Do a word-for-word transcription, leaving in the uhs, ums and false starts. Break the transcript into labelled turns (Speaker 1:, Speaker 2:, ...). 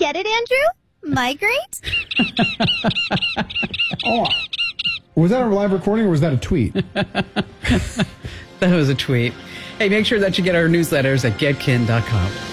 Speaker 1: Get it, Andrew? Migrate?
Speaker 2: Oh, was that a live recording or was that a tweet?
Speaker 3: That was a tweet. Hey, make sure that you get our newsletters at get kin dot com.